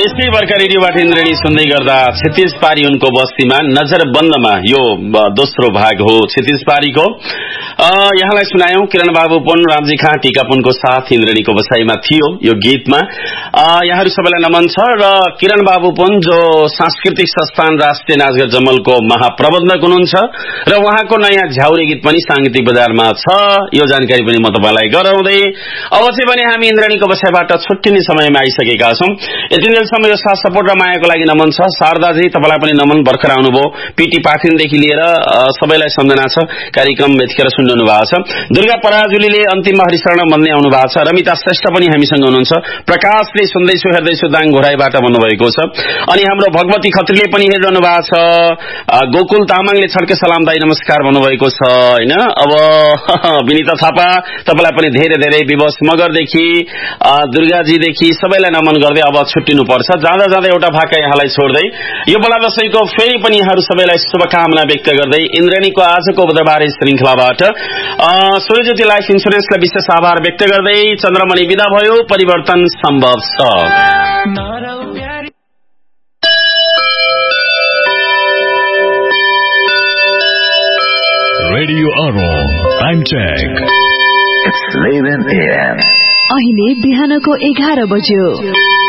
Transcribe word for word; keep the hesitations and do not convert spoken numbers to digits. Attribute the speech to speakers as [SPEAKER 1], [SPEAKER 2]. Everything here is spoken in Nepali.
[SPEAKER 1] यसै भर्खर रेडियोबाट इन्द्रेणी सुन्दै गर्दा क्षितिज पारी उनको बस्तीमा नजर बन्दमा यो दोस्रो भाग हो क्षितिज पारीको। यहाँलाई सुनायौं किरण बाबु पुन रामजी खाँ टीकापुनको साथ इन्द्रेणीको बसाईमा थियो यो गीतमा। यहाँहरू सबैलाई नमन छ र किरण बाबु पुन जो सांस्कृतिक संस्थान राष्ट्रिय नाचगर जमलको महाप्रबन्धक हुनुहुन्छ र उहाँको नयाँ झ्याउरे गीत पनि सांगीतिक बजारमा छ, यो जानकारी पनि म तपाईलाई गराउँदै अब चाहिँ भने हामी इन्द्रेणीको बसाईबाट छुट्टिने समयमा आइसकेका छौं। यतिन्जेलसम्म यो साथ सपोर्ट र मायाको लागि नमन छ। शारदाजी तपाईलाई पनि नमन, भर्खर आउनुभयो, पीटी पाठिनदेखि लिएर सबैलाई सम्झना छ, कार्यक्रम यतिखेर सुन्नु भएको छ। दुर्गा पराजुलीले अन्तिममा हरिशरण भन्दै आउनु भएको छ, रमिता श्रेष्ठ पनि हामीसँग हुनुहुन्छ, प्रकाशले सुन्दैछु हेर्दैछु दाङ घोराईबाट भन्नुभएको छ, अनि हाम्रो भगवती खत्रीले पनि हेरिरहनु भएको छ, गोकुल तामाङले छड्के सलाम दाई नमस्कार भन्नुभएको छ हैन। अब विनिता थापा तपाईलाई पनि धेरै धेरै, विवश मगरदेखि दुर्गाजीदेखि सबैलाई नमन गर्दै अब छुट्टिनु पर्छ। जाँदा जाँदै एउटा भाका यहाँलाई छोड्दै यो बडा दशैंको फेरि पनि यहाँहरू सबैलाई शुभकामना व्यक्त गर्दै इन्द्रेणीको आजको बुधबारे श्रृंखलाबाट सूर्यज्योति लाइफ इन्स्योरेन्सलाई विशेष आभार व्यक्त गर्दै चन्द्रमणि विदा भयो। परिवर्तन सम्भव छ।
[SPEAKER 2] Radio अरोन time check
[SPEAKER 3] It's eleven a m
[SPEAKER 4] अहिले बिहानको एघार बज्यो।